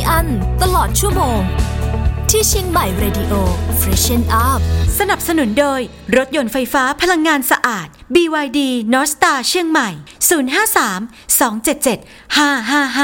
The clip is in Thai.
อั้นตลอดชั่วโมงที่เชียงใหม่ Radio Freshen Up สนับสนุนโดยรถยนต์ไฟฟ้าพลังงานสะอาด BYD North Star เชียงใหม่ 053 277 555